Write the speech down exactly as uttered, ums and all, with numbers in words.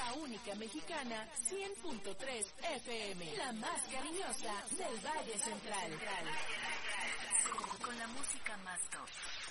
la única mexicana cien punto tres F M, la más cariñosa del Valle Central. Con la música más top.